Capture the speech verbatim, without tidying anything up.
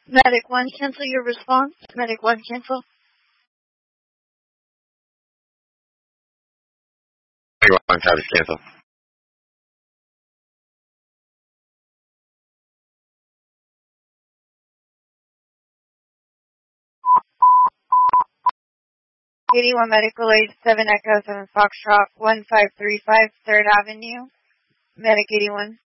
Medic one, cancel your response. Medic one, cancel. Medic one, copy, cancel. eighty-one Medical Aid, seven Echo, seven Foxtrot, one five three five, third Avenue. Medic eighty-one.